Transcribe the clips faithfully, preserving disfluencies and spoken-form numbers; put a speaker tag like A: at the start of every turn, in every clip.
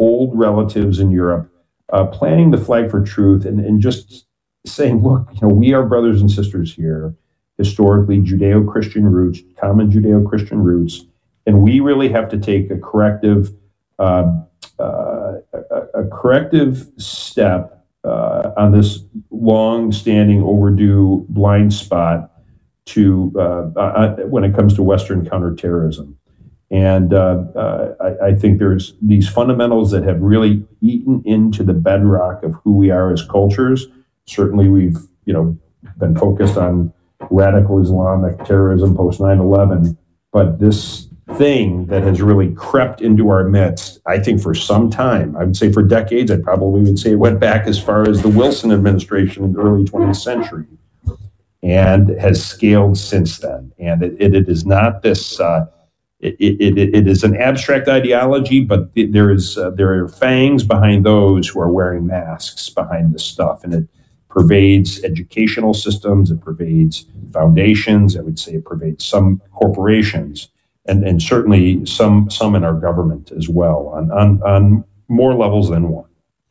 A: old relatives in Europe, uh, planting the flag for truth and, and just saying, look, you know, we are brothers and sisters here, historically Judeo-Christian roots, common Judeo-Christian roots, and we really have to take a corrective, uh, uh, a, a corrective step uh, on this long-standing, overdue blind spot to uh, uh, when it comes to Western counterterrorism. And uh, uh, I, I think there's these fundamentals that have really eaten into the bedrock of who we are as cultures. Certainly, we've you know been focused on radical Islamic terrorism post nine eleven, but this thing that has really crept into our midst, I think for some time, I would say for decades, I probably would say it went back as far as the Wilson administration in the early twentieth century, and has scaled since then. And it, it, it is not this. Uh, It, it, it is an abstract ideology, but there is uh, there are fangs behind those who are wearing masks behind this stuff, and it pervades educational systems, it pervades foundations, I would say it pervades some corporations, and, and certainly some some in our government as well, on, on, on more levels than one.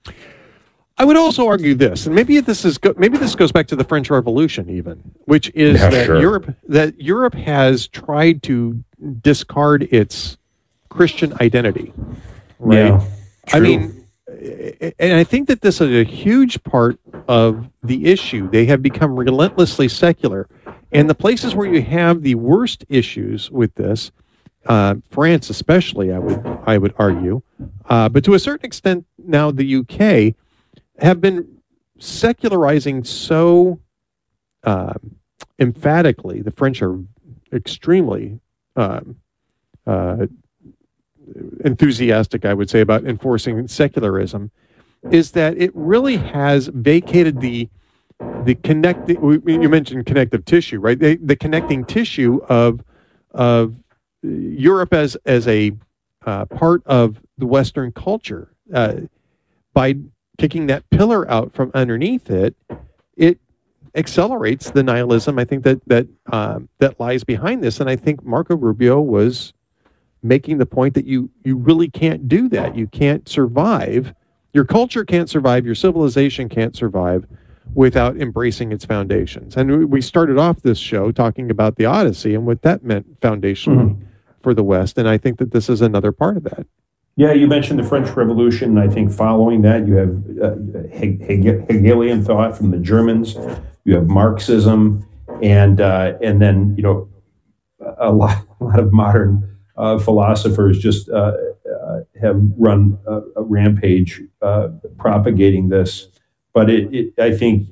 B: I would also argue this, and maybe this is go, maybe this goes back to the French Revolution, even, which is
A: yeah,
B: that
A: sure.
B: Europe that Europe has tried to discard its Christian identity, right?
A: Yeah,
B: I mean, and I think that this is a huge part of the issue. They have become relentlessly secular, and the places where you have the worst issues with this, uh, France especially, I would I would argue, uh, but to a certain extent now the U K. have been secularizing so uh, emphatically. The French are extremely uh, uh, enthusiastic, I would say, about enforcing secularism, is that it really has vacated the the connecting. You mentioned connective tissue, right? The, the connecting tissue of of Europe as as a uh, part of the Western culture uh, by kicking that pillar out from underneath it. It accelerates the nihilism, I think, that that um, that lies behind this. And I think Marco Rubio was making the point that you you really can't do that. You can't survive. Your culture can't survive. Your civilization can't survive without embracing its foundations. And we started off this show talking about the Odyssey and what that meant foundationally mm-hmm. for the West. And I think that this is another part of that.
A: Yeah, you mentioned the French Revolution. I think following that, you have uh, Hege- Hegelian thought from the Germans. You have Marxism, and uh, and then you know a lot, a lot of modern uh, philosophers just uh, uh, have run a, a rampage uh, propagating this. But it, it, I think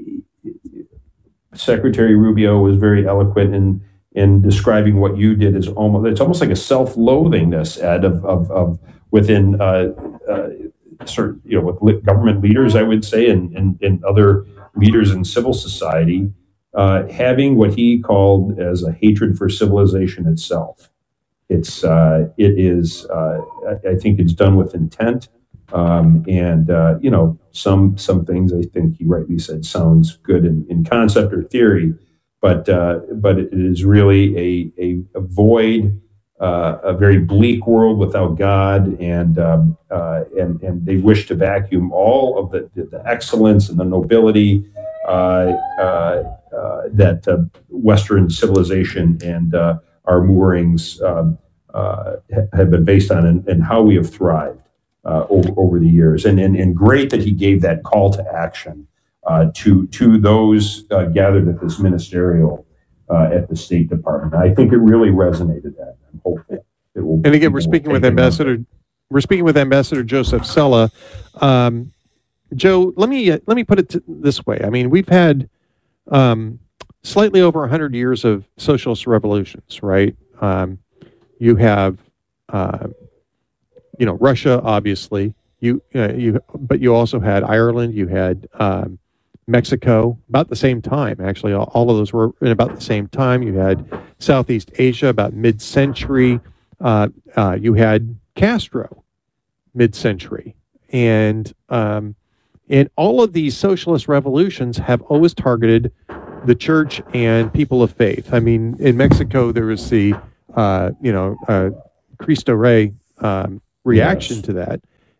A: Secretary Rubio was very eloquent in in describing what you did as almost it's almost like a self-loathingness, Ed, of of, of within uh, uh, certain you know with government leaders, I would say, and and, and other leaders in civil society, uh, having what he called as a hatred for civilization itself. It's uh, it is uh, I, I think it's done with intent, um, and uh, you know some some things I think he rightly said sounds good in, in concept or theory. But uh, but it is really a a, a void, uh, a very bleak world without God, and um, uh, and and they wish to vacuum all of the, the, the excellence and the nobility uh, uh, uh, that uh, Western civilization and uh, our moorings um, uh, have been based on, and, and how we have thrived uh, over, over the years. And, and and great that he gave that call to action. Uh, to to those uh, gathered at this ministerial uh, at the State Department. I think it really resonated. That I'm hopeful it will.
B: And again, we're speaking with Ambassador. We're speaking with Ambassador Joseph Cella. Um, Joe, let me uh, let me put it t- this way. I mean, we've had um, slightly over a hundred years of socialist revolutions, right? Um, you have, uh, you know, Russia, obviously. You uh, you, but you also had Ireland. You had. Um, Mexico, about the same time, actually. All, all of those were in about the same time. You had Southeast Asia, about mid-century. Uh, uh, you had Castro, mid-century. And, um, and all of these socialist revolutions have always targeted the church and people of faith. I mean, in Mexico, there was the, uh, you know, uh, Cristo Rey um, reaction yes. to that.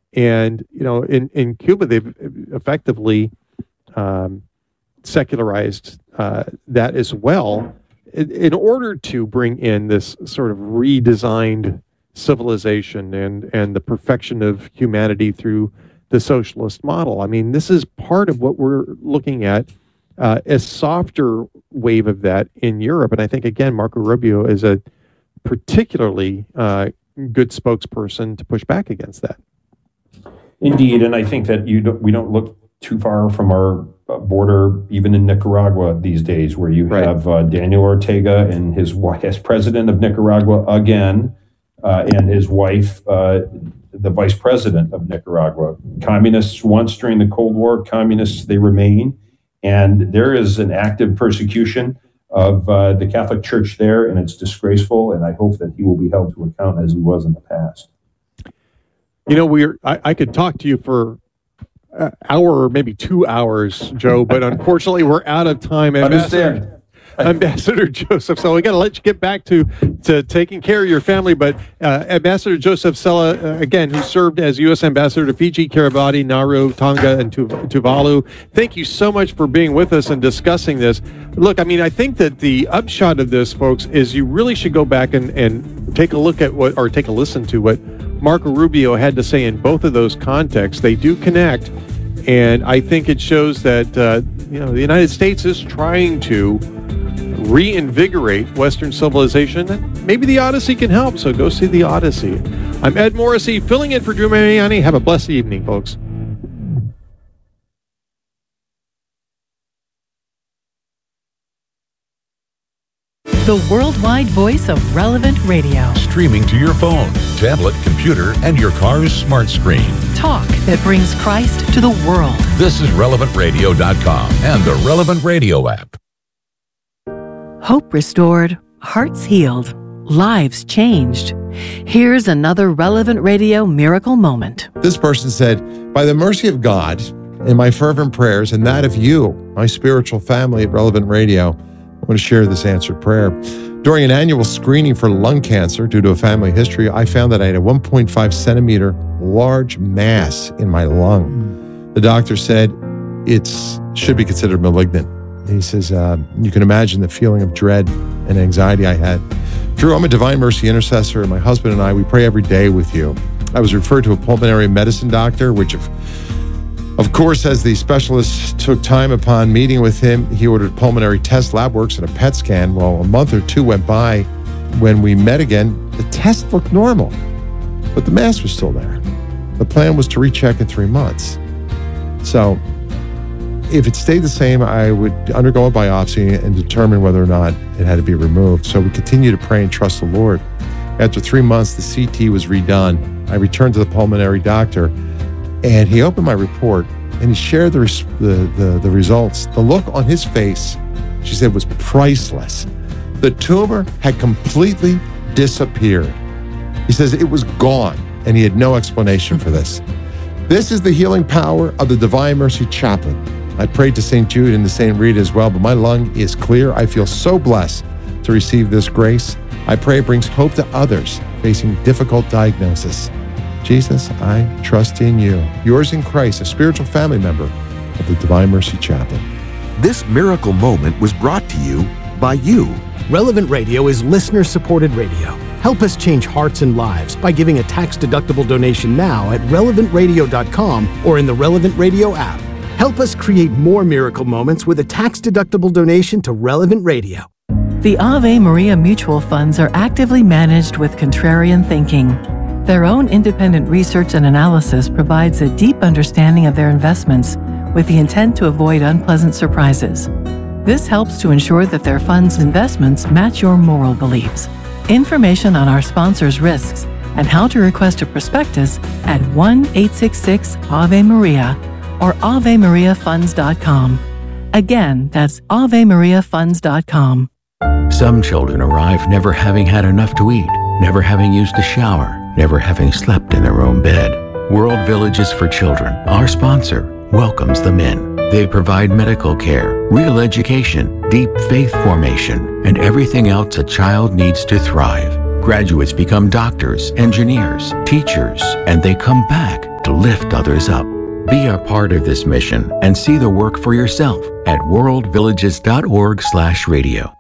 B: And, you know, in, in Cuba, they've effectively um, secularized uh, that as well in, in order to bring in this sort of redesigned civilization and, and the perfection of humanity through the socialist model. I mean, this is part of what we're looking at, uh, a softer wave of that in Europe. And I think, again, Marco Rubio is a particularly uh, good spokesperson to push back against that.
A: Indeed, and I think that you don't, we don't look too far from our border, even in Nicaragua these days, where you
B: Right.
A: have uh, Daniel Ortega and his wife as president of Nicaragua again, uh, and his wife, uh, the vice president of Nicaragua. Communists once during the Cold War, communists they remain, and there is an active persecution of uh, the Catholic Church there, and it's disgraceful, and I hope that he will be held to account as he was in the past.
B: You know, we're I, I could talk to you for an hour or maybe two hours, Joe, but unfortunately we're out of time.
A: Understand.
B: Ambassador Joseph Cella, we got to let you get back to, to taking care of your family, but uh, Ambassador Joseph Cella, uh, again, who served as U S Ambassador to Fiji, Kiribati, Nauru, Tonga, and Tuv- Tuvalu, thank you so much for being with us and discussing this. Look, I mean, I think that the upshot of this, folks, is you really should go back and, and take a look at what, or take a listen to what Marco Rubio had to say in both of those contexts. They do connect, and I think it shows that, uh, you know, the United States is trying to reinvigorate Western civilization, and maybe the Odyssey can help, so go see the Odyssey. I'm Ed Morrissey, filling in for Drew Mariani. Have a blessed evening, folks.
C: The worldwide voice of Relevant Radio.
D: Streaming to your phone, tablet, computer, and your car's smart screen.
C: Talk that brings Christ to the world.
D: This is relevant radio dot com and the Relevant Radio app.
C: Hope restored, hearts healed, lives changed. Here's another Relevant Radio miracle moment.
E: This person said, by the mercy of God and my fervent prayers and that of you, my spiritual family at Relevant Radio, I want to share this answered prayer. During an annual screening for lung cancer due to a family history, I found that I had a one point five centimeter large mass in my lung. The doctor said it should be considered malignant. He says, uh, you can imagine the feeling of dread and anxiety I had. Drew, I'm a Divine Mercy intercessor, and my husband and I, we pray every day with you. I was referred to a pulmonary medicine doctor, which of, of course, as the specialist took time upon meeting with him, he ordered pulmonary test, lab works, and a P E T scan. Well, a month or two went by. When we met again, the test looked normal, but the mass was still there. The plan was to recheck in three months. So if it stayed the same, I would undergo a biopsy and determine whether or not it had to be removed. So we continue to pray and trust the Lord. After three months, the C T was redone. I returned to the pulmonary doctor, and he opened my report, and he shared the, res- the, the, the results. The look on his face, she said, was priceless. The tumor had completely disappeared. He says it was gone, and he had no explanation for this. This is the healing power of the Divine Mercy Chaplain. I prayed to Saint Jude and to Saint Rita as well, but my lung is clear. I feel so blessed to receive this grace. I pray it brings hope to others facing difficult diagnosis. Jesus, I trust in you. Yours in Christ, a spiritual family member of the Divine Mercy Chaplain.
F: This miracle moment was brought to you by you.
G: Relevant Radio is listener-supported radio. Help us change hearts and lives by giving a tax-deductible donation now at relevant radio dot com or in the Relevant Radio app. Help us create more miracle moments with a tax-deductible donation to Relevant Radio.
C: The Ave Maria mutual funds are actively managed with contrarian thinking. Their own independent research and analysis provides a deep understanding of their investments with the intent to avoid unpleasant surprises. This helps to ensure that their funds' investments match your moral beliefs. Information on our sponsors' risks and how to request a prospectus at one eight six six Ave Maria or ave maria funds dot com. Again, that's ave maria funds dot com.
H: Some children arrive never having had enough to eat, never having used a shower, never having slept in their own bed. World Villages for Children, our sponsor, welcomes them in. They provide medical care, real education, deep faith formation, and everything else a child needs to thrive. Graduates become doctors, engineers, teachers, and they come back to lift others up. Be a part of this mission and see the work for yourself at worldvillages.org slash radio.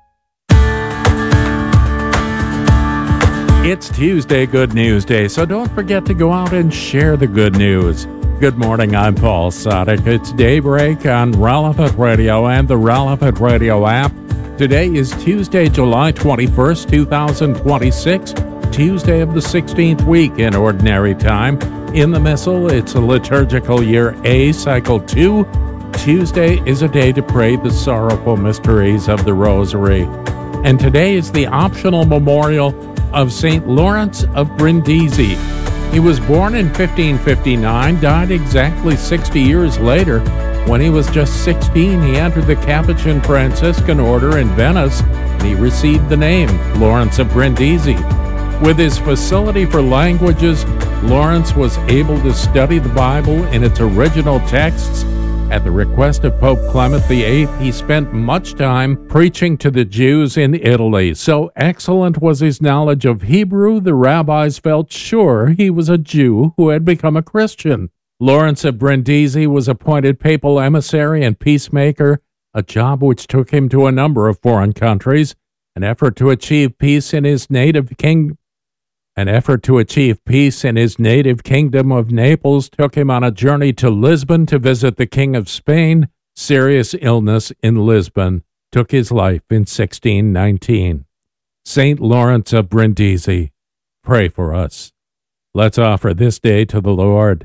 I: It's Tuesday Good News Day, so don't forget to go out and share the good news. Good morning, I'm Paul Sadek. It's Daybreak on Relevant Radio and the Relevant Radio app. Today is Tuesday, July twenty-first, twenty twenty-six, Tuesday of the sixteenth week in Ordinary Time. In the Missal, it's a liturgical year A, cycle two. Tuesday is a day to pray the sorrowful mysteries of the Rosary. And today is the optional memorial of Saint Lawrence of Brindisi. He was born in fifteen fifty-nine, died exactly sixty years later. When he was just sixteen, he entered the Capuchin Franciscan order in Venice, and he received the name Lawrence of Brindisi. With his facility for languages, Lawrence was able to study the Bible in its original texts. At the request of Pope Clement the eighth, he spent much time preaching to the Jews in Italy. So excellent was his knowledge of Hebrew, the rabbis felt sure he was a Jew who had become a Christian. Lawrence of Brindisi was appointed papal emissary and peacemaker, a job which took him to a number of foreign countries. An effort to achieve peace in his native king, an effort to achieve peace in his native kingdom of Naples took him on a journey to Lisbon to visit the King of Spain. Serious illness in Lisbon took his life in sixteen nineteen. Saint Lawrence of Brindisi, pray for us. Let's offer this day to the Lord.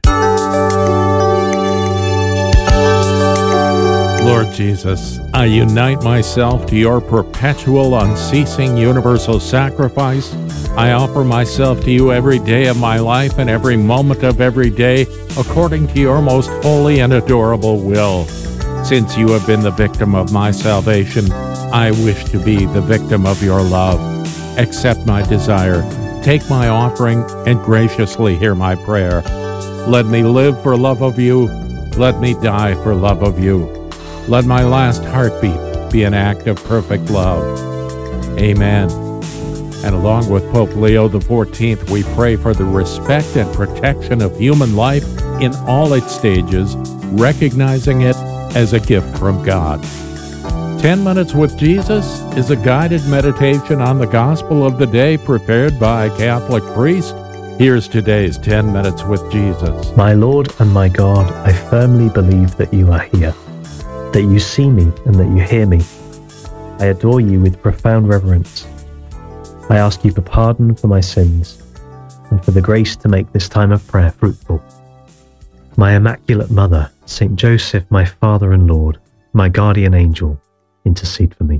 I: Lord Jesus, I unite myself to your perpetual, unceasing, universal sacrifice. I offer myself to you every day of my life and every moment of every day, according to your most holy and adorable will. Since you have been the victim of my salvation, I wish to be the victim of your love. Accept my desire, take my offering, and graciously hear my prayer. Let me live for love of you. Let me die for love of you. Let my last heartbeat be an act of perfect love. Amen. And along with Pope Leo the fourteenth, we pray for the respect and protection of human life in all its stages, recognizing it as a gift from God. Ten Minutes with Jesus is a guided meditation on the gospel of the day prepared by a Catholic priest. Here's today's Ten Minutes with Jesus.
J: My Lord and my God, I firmly believe that you are here, that you see me and that you hear me. I adore you with profound reverence. I ask you for pardon for my sins and for the grace to make this time of prayer fruitful. My Immaculate Mother, Saint Joseph, my Father and Lord, my guardian angel, intercede for me.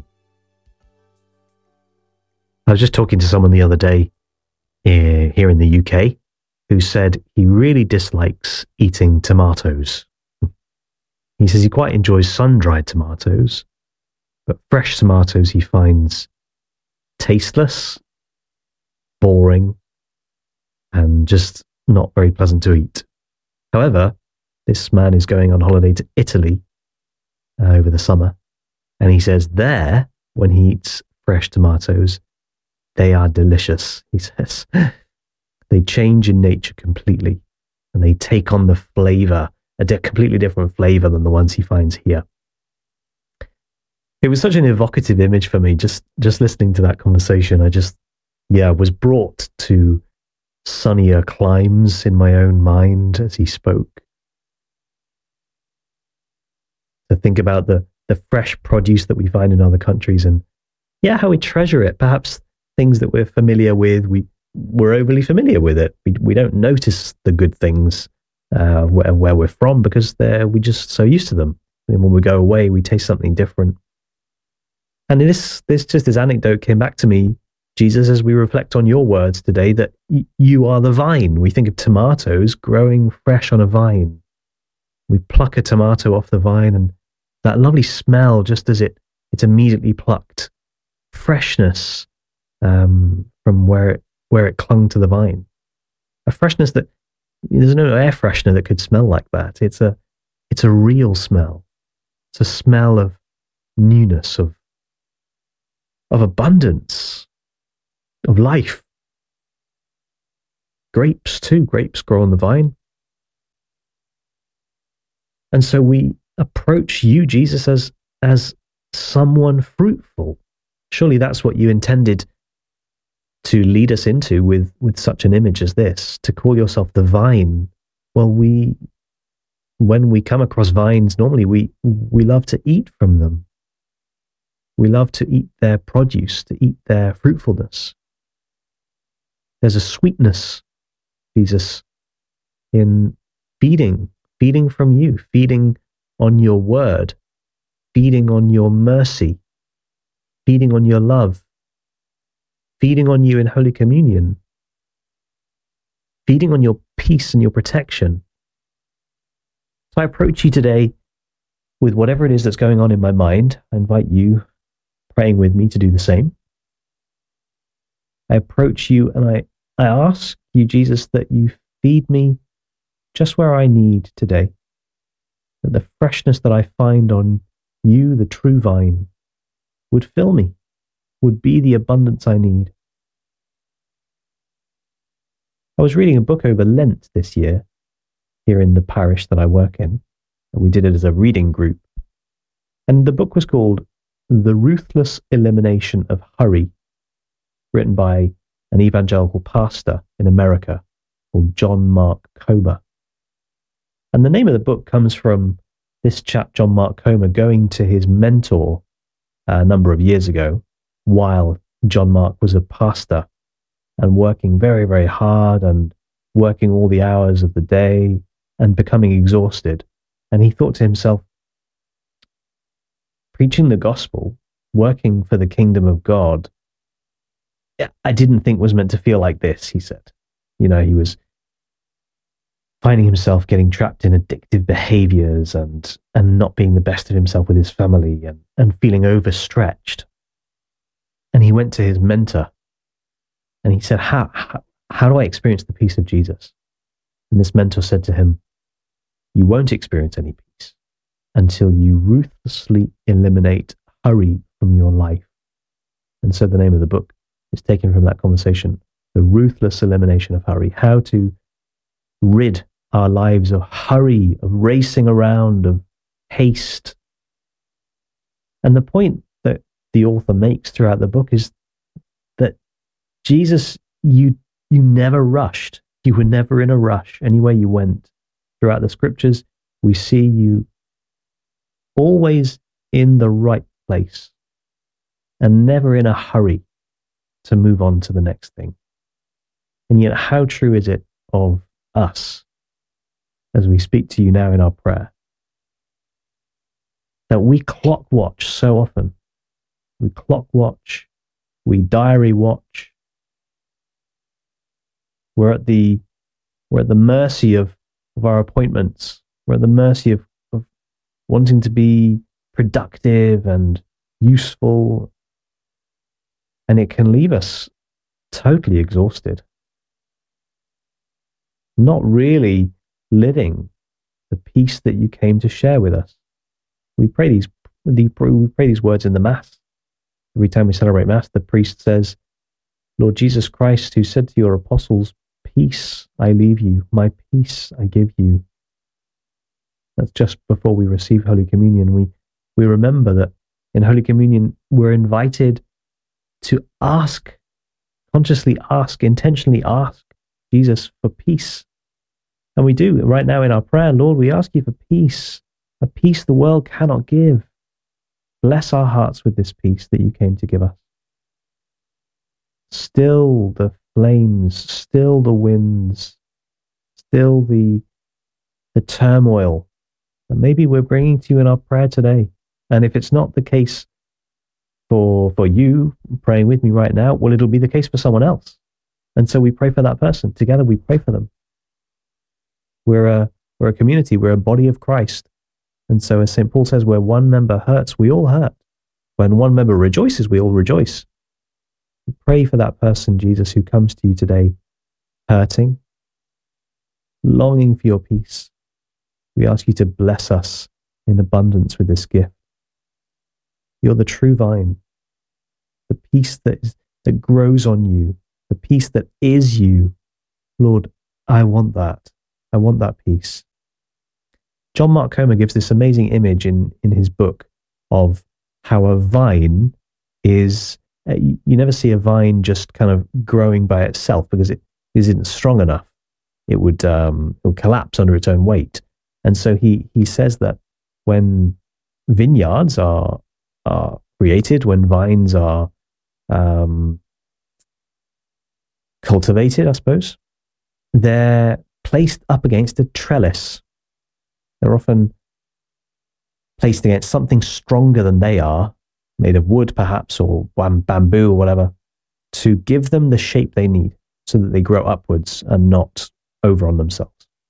J: I was just talking to someone the other day here in the U K who said he really dislikes eating tomatoes. He says he quite enjoys sun-dried tomatoes, but fresh tomatoes he finds tasteless, boring, and just not very pleasant to eat. However, this man is going on holiday to Italy uh, over the summer, and he says there, when he eats fresh tomatoes, they are delicious, he says. They change in nature completely, and they take on the flavor, a di- completely different flavor than the ones he finds here. It was such an evocative image for me, just, just listening to that conversation. I just, yeah, was brought to sunnier climes in my own mind as he spoke. To think about the, the fresh produce that we find in other countries and, yeah, how we treasure it. Perhaps things that we're familiar with, we, we're overly familiar with it. We, we don't notice the good things uh, where, where we're from because they're, we're just so used to them. And when we go away, we taste something different. And this, this just this anecdote came back to me, Jesus, as we reflect on your words today, that y- you are the vine. We think of tomatoes growing fresh on a vine. We pluck a tomato off the vine and that lovely smell, just as it it's immediately plucked, freshness um, from where it, where it clung to the vine. A freshness that, there's no air freshener that could smell like that. It's a, it's a real smell. It's a smell of newness, of of abundance, of life. Grapes too, grapes grow on the vine. And so we approach you, Jesus, as, as someone fruitful. Surely that's what you intended to lead us into with, with such an image as this, to call yourself the vine. Well, we, when we come across vines, normally we, we love to eat from them. We love to eat their produce, to eat their fruitfulness. There's a sweetness, Jesus, in feeding, feeding from you, feeding on your word, feeding on your mercy, feeding on your love, feeding on you in Holy Communion, feeding on your peace and your protection. So I approach you today with whatever it is that's going on in my mind. I invite you, praying with me, to do the same. I approach you and I, I ask you, Jesus, that you feed me just where I need today. That the freshness that I find on you, the true vine, would fill me, would be the abundance I need. I was reading a book over Lent this year, here in the parish that I work in. And we did it as a reading group. And the book was called The Ruthless Elimination of Hurry, written by an evangelical pastor in America called John Mark Comer. And the name of the book comes from this chap, John Mark Comer, going to his mentor a number of years ago while John Mark was a pastor and working very, very hard and working all the hours of the day and becoming exhausted. And he thought to himself, preaching the gospel, working for the kingdom of God, I didn't think was meant to feel like this, he said. You know, he was finding himself getting trapped in addictive behaviors and, and not being the best of himself with his family and, and feeling overstretched. And he went to his mentor and he said, how, how, how do I experience the peace of Jesus? And this mentor said to him, you won't experience any peace until you ruthlessly eliminate hurry from your life. And so the name of the book is taken from that conversation, The Ruthless Elimination of Hurry, how to rid our lives of hurry, of racing around, of haste. And the point that the author makes throughout the book is that Jesus, you, you never rushed. You were never in a rush anywhere you went. Throughout the scriptures, we see you always in the right place and never in a hurry to move on to the next thing. And yet, how true is it of us as we speak to you now in our prayer that we clock watch so often? We clock watch, we diary watch. We're at the we're at the mercy of, of our appointments. We're at the mercy of, of wanting to be productive and useful. And it can leave us totally exhausted. Not really living the peace that you came to share with us. We pray these, we pray these words in the Mass. Every time we celebrate Mass, the priest says, Lord Jesus Christ, who said to your apostles, peace I leave you, my peace I give you. That's just before we receive Holy Communion. We, we remember that in Holy Communion, we're invited to ask, consciously ask, intentionally ask Jesus for peace. And we do right now in our prayer. Lord, we ask you for peace, a peace the world cannot give. Bless our hearts with this peace that you came to give us. Still the flames, still the winds, still the, the turmoil that maybe we're bringing to you in our prayer today. And if it's not the case for, for you praying with me right now, well, it'll be the case for someone else. And so we pray for that person. Together we pray for them. We're a, we're a community. We're a body of Christ. And so as Saint Paul says, where one member hurts, we all hurt. When one member rejoices, we all rejoice. We pray for that person, Jesus, who comes to you today, hurting, longing for your peace. We ask you to bless us in abundance with this gift. You're the true vine, the peace that, is, that grows on you, the peace that is you. Lord, I want that. I want that peace. John Mark Comer gives this amazing image in, in his book of how a vine is, uh, you, you never see a vine just kind of growing by itself because it isn't strong enough. It would, um, it would collapse under its own weight. And so he, he says that when vineyards are, are created, when vines are um, cultivated, I suppose, they're placed up against a trellis. They're often placed against something stronger than they are, made of wood perhaps, or bamboo or whatever, to give them the shape they need so that they grow upwards and not over on themselves.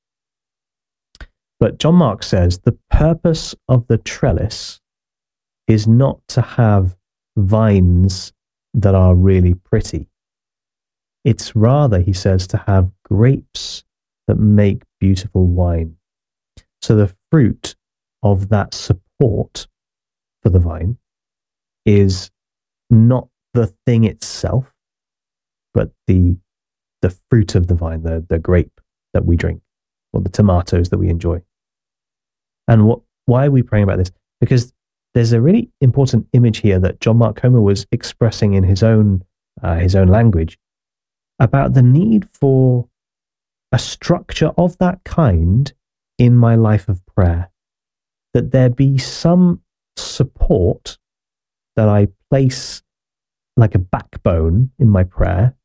J: But John Mark says the purpose of the trellis is not to have vines that are really pretty. It's rather, he says, to have grapes that make beautiful wine. So the fruit of that support for the vine is not the thing itself, but the the fruit of the vine, the, the grape that we drink, or the tomatoes that we enjoy. And what why are we praying about this? Because there's a really important image here that John Mark Comer was expressing in his own uh, his own language about the need for a structure of that kind in my life of prayer, that there be some support that I place like a backbone in my prayer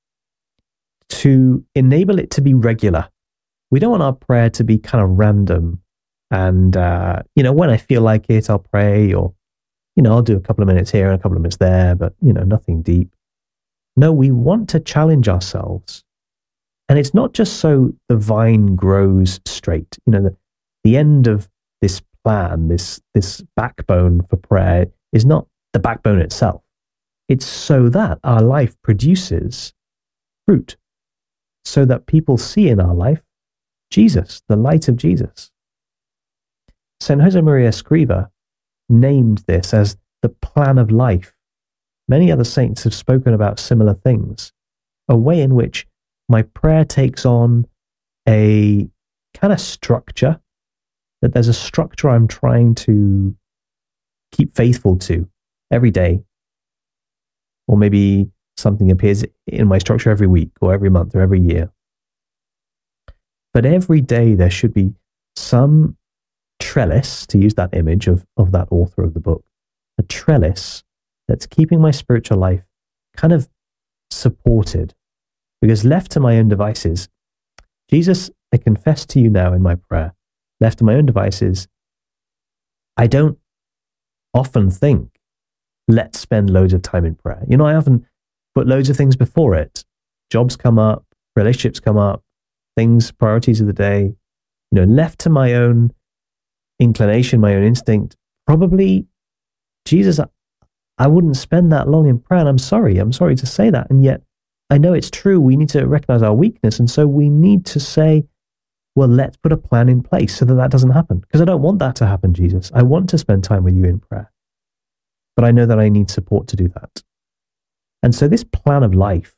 J: to enable it to be regular. We don't want our prayer to be kind of random and, uh, you know, when I feel like it, I'll pray, or, you know, I'll do a couple of minutes here and a couple of minutes there, but, you know, nothing deep. No, we want to challenge ourselves. And it's not just so the vine grows straight. You know, the, the end of this plan, this, this backbone for prayer is not the backbone itself. It's so that our life produces fruit, so that people see in our life Jesus, the light of Jesus. Saint Josemaria Escriva named this as the plan of life. Many other saints have spoken about similar things, a way in which my prayer takes on a kind of structure, that there's a structure I'm trying to keep faithful to every day. Or maybe something appears in my structure every week or every month or every year. But every day there should be some trellis, to use that image of, of that author of the book, a trellis that's keeping my spiritual life kind of supported. Because left to my own devices, Jesus, I confess to you now in my prayer, left to my own devices, I don't often think, let's spend loads of time in prayer. You know, I often put loads of things before it. Jobs come up, relationships come up, things, priorities of the day. You know, left to my own inclination, my own instinct, probably, Jesus, I, I wouldn't spend that long in prayer. And I'm sorry, I'm sorry to say that. And yet, I know it's true. We need to recognize our weakness. And so we need to say, well, let's put a plan in place so that that doesn't happen. Because I don't want that to happen, Jesus. I want to spend time with you in prayer. But I know that I need support to do that. And so this plan of life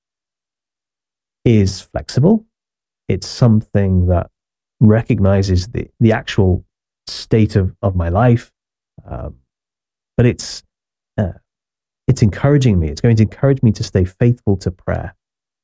J: is flexible. It's something that recognizes the, the actual state of, of my life. Um, but it's uh, it's encouraging me. It's going to encourage me to stay faithful to prayer.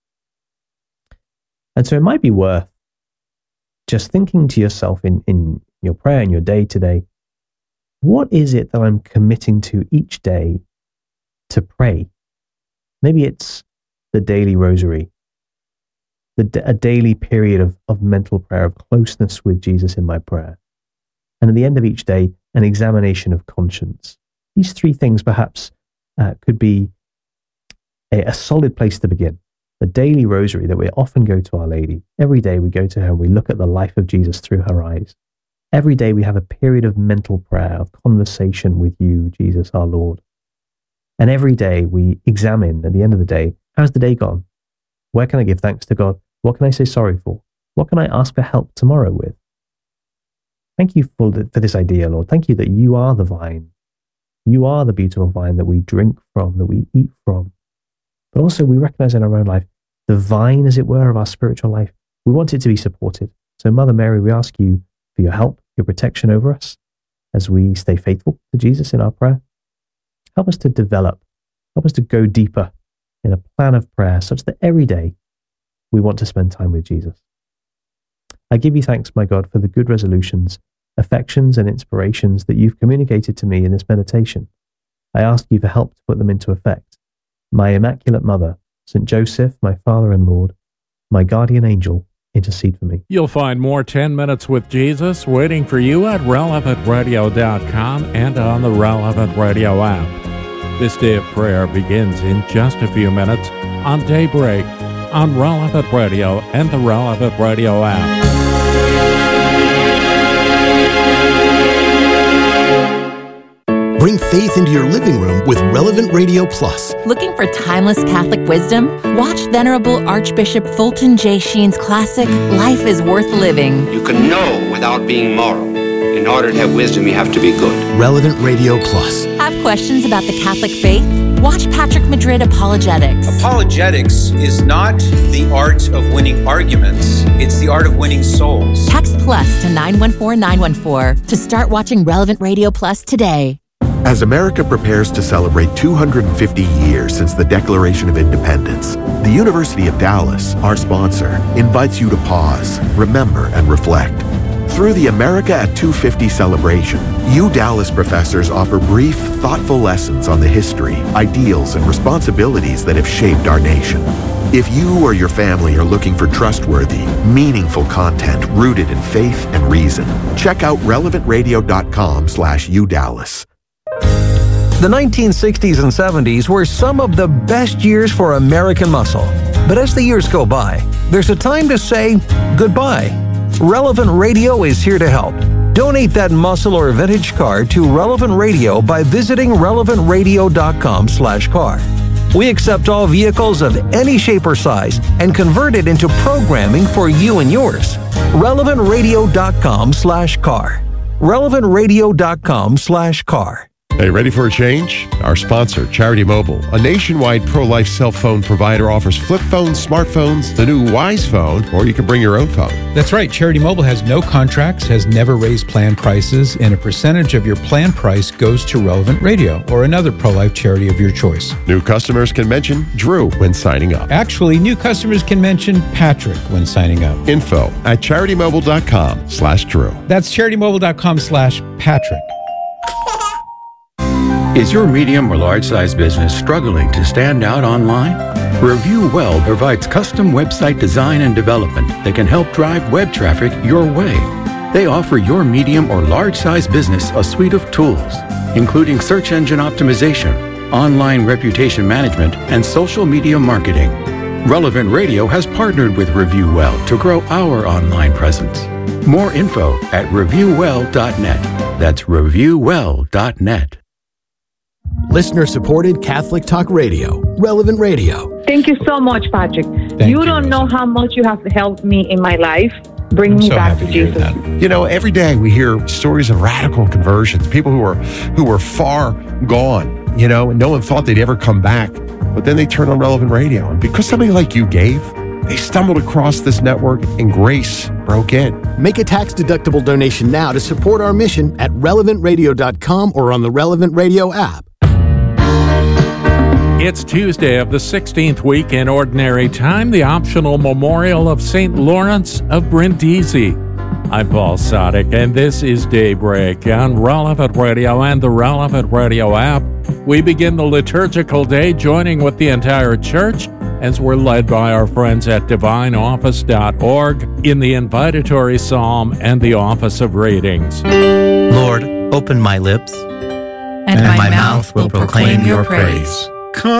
J: And so it might be worth just thinking to yourself in, in your prayer, in your day today, what is it that I'm committing to each day to pray? Maybe it's the daily rosary, the, a daily period of, of mental prayer, of closeness with Jesus in my prayer. And at the end of each day, an examination of conscience. These three things perhaps uh, could be a, a solid place to begin. The daily rosary that we often go to Our Lady. Every day we go to her and we look at the life of Jesus through her eyes. Every day we have a period of mental prayer, of conversation with you, Jesus our Lord. And every day we examine, at the end of the day, how's the day gone? Where can I give thanks to God? What can I say sorry for? What can I ask for help tomorrow with? Thank you for, the, for this idea, Lord. Thank you that you are the vine. You are the beautiful vine that we drink from, that we eat from. But also we recognize in our own life, the vine, as it were, of our spiritual life. We want it to be supported. So Mother Mary, we ask you for your help. your protection over us as we stay faithful to Jesus in our prayer. Help us to develop, help us to go deeper in a plan of prayer such that every day we want to spend time with Jesus. I give you thanks, my God, for the good resolutions, affections, and inspirations that you've communicated to me in this meditation. I ask you for help to put them into effect. My Immaculate Mother, Saint Joseph, my Father and Lord, my guardian angel, intercede for me.
I: You'll find more ten minutes with Jesus waiting for you at relevant radio dot com and on the Relevant Radio app. This day of prayer begins in just a few minutes on Daybreak on Relevant Radio and the Relevant Radio app.
G: Bring faith into your living room with Relevant Radio Plus.
K: Looking for timeless Catholic wisdom? Watch Venerable Archbishop Fulton J. Sheen's classic, Life is Worth Living.
L: You can know without being moral. In order to have wisdom, you have to be good.
G: Relevant Radio Plus.
K: Have questions about the Catholic faith? Watch Patrick Madrid Apologetics.
M: Apologetics is not the art of winning arguments. It's the art of winning souls.
K: Text plus to nine one four nine one four to start watching Relevant Radio Plus today.
F: As America prepares to celebrate two hundred fifty years since the Declaration of Independence, the University of Dallas, our sponsor, invites you to pause, remember, and reflect. Through the America at two fifty celebration, U Dallas professors offer brief, thoughtful lessons on the history, ideals, and responsibilities that have shaped our nation. If you or your family are looking for trustworthy, meaningful content rooted in faith and reason, check out relevant radio dot com slash U Dallas.
N: The nineteen sixties and seventies were some of the best years for American muscle. But as the years go by, there's a time to say goodbye. Relevant Radio is here to help. Donate that muscle or vintage car to Relevant Radio by visiting relevant radio dot com slash car. We accept all vehicles of any shape or size and convert it into programming for you and yours. relevant radio dot com slash car. relevant radio dot com slash car.
E: Hey, ready for a change? Our sponsor, Charity Mobile, a nationwide pro-life cell phone provider, offers flip phones, smartphones, the new Wise Phone, or you can bring your own phone.
O: That's right. Charity Mobile has no contracts, has never raised plan prices, and a percentage of your plan price goes to Relevant Radio or another pro-life charity of your choice.
E: New customers can mention Drew when signing up.
O: Actually, new customers can mention Patrick when signing up.
E: Info at charity mobile dot com slash Drew.
O: That's charity mobile dot com slash Patrick.
H: Is your medium or large-size business struggling to stand out online? Review Well provides custom website design and development that can help drive web traffic your way. They offer your medium or large-size business a suite of tools, including search engine optimization, online reputation management, and social media marketing. Relevant Radio has partnered with Review Well to grow our online presence. More info at review well dot net. That's review well dot net.
G: Listener-supported Catholic Talk Radio, Relevant Radio.
P: Thank you so much, Patrick.
O: Thank
P: you
O: you,
P: don't
O: Rosa.
P: know how much you have helped me in my life. Bring
O: I'm
P: me
O: so
P: back
O: happy
P: to
O: to hear
P: Jesus.
O: that.
E: You know, every day we hear stories of radical conversions, people who were who were far gone, you know, and no one thought they'd ever come back. But then they turned on Relevant Radio. And because somebody like you gave, they stumbled across this network and grace broke in.
G: Make a tax-deductible donation now to support our mission at relevant radio dot com or on the Relevant Radio app.
I: It's Tuesday of the sixteenth week in Ordinary Time, the optional memorial of Saint Lawrence of Brindisi. I'm Paul Sadek, and this is Daybreak on Relevant Radio and the Relevant Radio app. We begin the liturgical day joining with the entire church as we're led by our friends at divine office dot org in the invitatory psalm and the office of readings.
Q: Lord, open my lips,
R: and, and my, my mouth will proclaim your praise.